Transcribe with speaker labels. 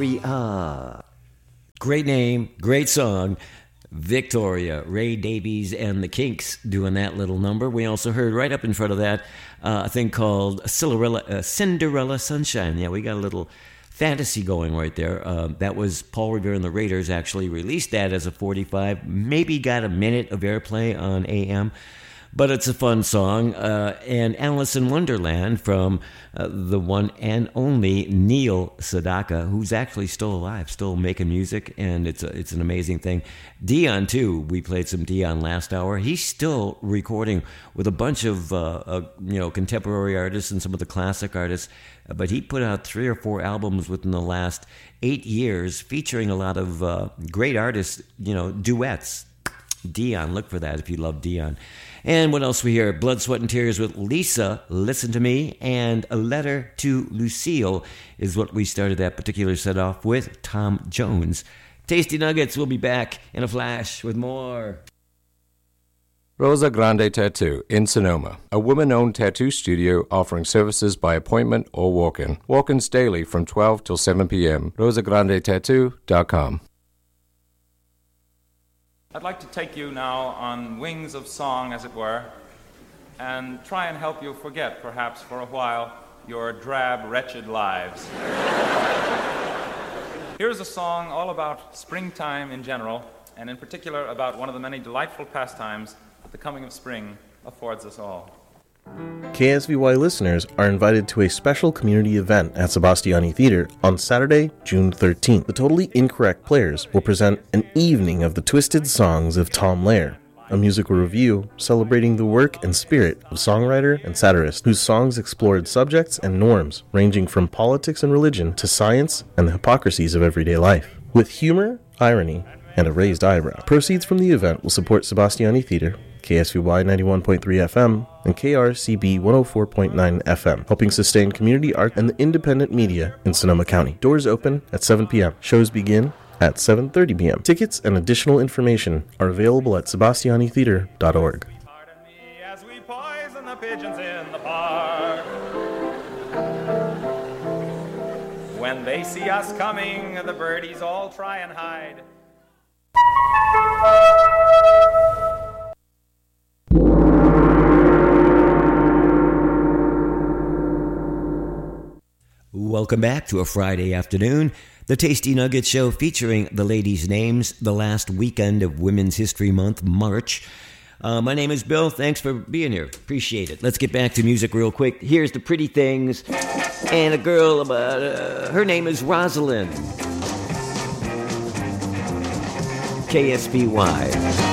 Speaker 1: Victoria. Great name, great song. Victoria, Ray Davies and the Kinks doing that little number. We also heard right up in front of that a thing called Cinderella Sunshine. Yeah, we got a little fantasy going right there. That was Paul Revere and the Raiders actually released that as a 45. Maybe got a minute of airplay on AM. But it's a fun song. And Alice in Wonderland from the one and only Neil Sedaka, who's actually still alive, still making music, and it's an amazing thing. Dion, too. We played some Dion last hour. He's still recording with a bunch of contemporary artists and some of the classic artists. But he put out 3 or 4 albums within the last 8 years featuring a lot of great artists, duets. Dion, look for that if you love Dion. And what else we hear? Blood, Sweat, and Tears with Lisa, Listen to Me, and A Letter to Lucille is what we started that particular set off with. Tom Jones. Tasty Nuggets, we'll be back in a flash with more.
Speaker 2: Rosa Grande Tattoo in Sonoma, a woman-owned tattoo studio offering services by appointment or walk-in. Walk-ins daily from 12 till 7 p.m. RosaGrandeTattoo.com.
Speaker 3: I'd like to take you now on wings of song, as it were, and try and help you forget, perhaps for a while, your drab, wretched lives. Here's a song all about springtime in general, and in particular about one of the many delightful pastimes that the coming of spring affords us all.
Speaker 4: KSVY listeners are invited to a special community event at Sebastiani Theater on Saturday, June 13th. The Totally Incorrect Players will present an evening of the twisted songs of Tom Lehrer, a musical review celebrating the work and spirit of songwriter and satirist whose songs explored subjects and norms ranging from politics and religion to science and the hypocrisies of everyday life. With humor, irony, and a raised eyebrow. Proceeds from the event will support Sebastiani Theater, KSVY 91.3 FM, and KRCB 104.9 FM, helping sustain community art and the independent media in Sonoma County. Doors open at 7 p.m. Shows begin at 7:30 p.m. Tickets and additional information are available at sebastianitheater.org.
Speaker 3: Pardon me as we poison the pigeons in the park. When they see us coming, the birdies all try and hide.
Speaker 1: Welcome back to a Friday afternoon, the Tasty Nugget Show featuring the ladies' names, the last weekend of Women's History Month, March. My name is Bill. Thanks for being here. Appreciate it. Let's get back to music real quick. Here's the Pretty Things and a girl about, her name is Rosalind. KSBY.